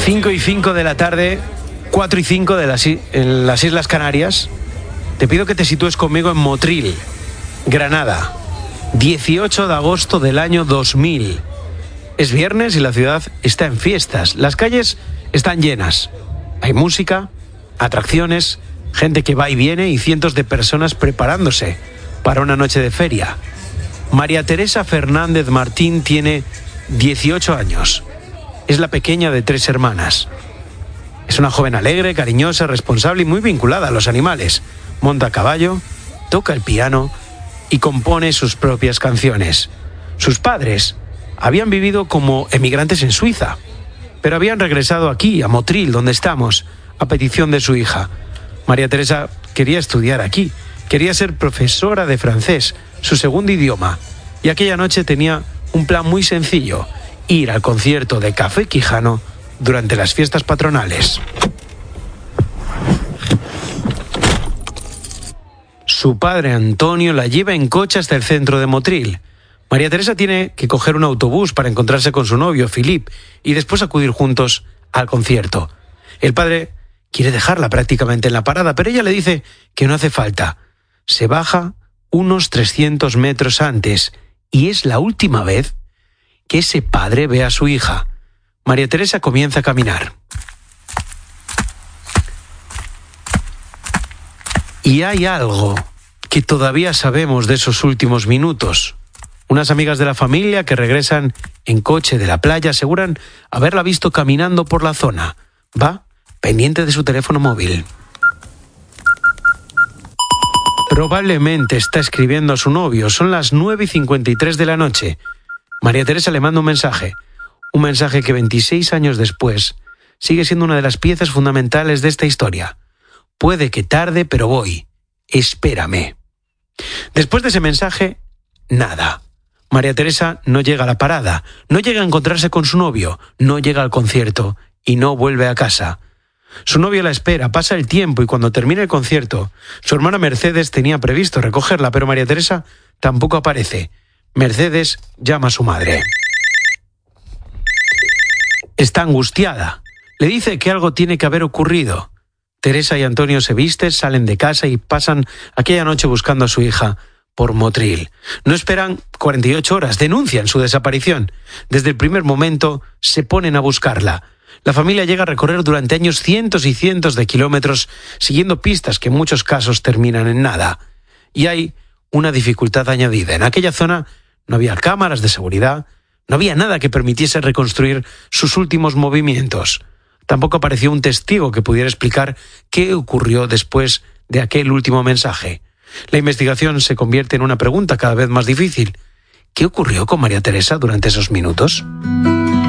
5:05 de la tarde, 4:05 en las Islas Canarias. Te pido que te sitúes conmigo en Motril, Granada, 18 de agosto del año 2000. Es viernes y la ciudad está en fiestas. Las calles están llenas. Hay música, atracciones, gente que va y viene y cientos de personas preparándose para una noche de feria. María Teresa Fernández Martín tiene 18 años. Es la pequeña de 3 hermanas. Es una joven alegre, cariñosa, responsable y muy vinculada a los animales. Monta a caballo, toca el piano y compone sus propias canciones. Sus padres habían vivido como emigrantes en Suiza, pero habían regresado aquí, a Motril, donde estamos, a petición de su hija. María Teresa quería estudiar aquí, quería ser profesora de francés, su segundo idioma, y aquella noche tenía un plan muy sencillo: ir al concierto de Café Quijano durante las fiestas patronales. Su padre Antonio la lleva en coche hasta el centro de Motril. María Teresa tiene que coger un autobús para encontrarse con su novio, Philippe, y después acudir juntos al concierto. El padre quiere dejarla prácticamente en la parada, pero ella le dice que no hace falta. Se baja unos 300 metros antes y es la última vez que ese padre ve a su hija. María Teresa comienza a caminar. Y hay algo que todavía sabemos de esos últimos minutos. Unas amigas de la familia que regresan en coche de la playa aseguran haberla visto caminando por la zona. Va pendiente de su teléfono móvil. Probablemente está escribiendo a su novio. Son las 9:53 de la noche. María Teresa le manda un mensaje que 26 años después sigue siendo una de las piezas fundamentales de esta historia. Puede que tarde, pero voy. Espérame. Después de ese mensaje, nada. María Teresa no llega a la parada, no llega a encontrarse con su novio, no llega al concierto y no vuelve a casa. Su novio la espera, pasa el tiempo y cuando termina el concierto, su hermana Mercedes tenía previsto recogerla, pero María Teresa tampoco aparece. Mercedes llama a su madre. Está angustiada. Le dice que algo tiene que haber ocurrido. Teresa y Antonio se visten, salen de casa y pasan aquella noche buscando a su hija por Motril. No esperan 48 horas, denuncian su desaparición. Desde el primer momento se ponen a buscarla. La familia llega a recorrer durante años cientos y cientos de kilómetros siguiendo pistas que en muchos casos terminan en nada. Y hay una dificultad añadida. En aquella zona no había cámaras de seguridad, no había nada que permitiese reconstruir sus últimos movimientos. Tampoco apareció un testigo que pudiera explicar qué ocurrió después de aquel último mensaje. La investigación se convierte en una pregunta cada vez más difícil. ¿Qué ocurrió con María Teresa durante esos minutos?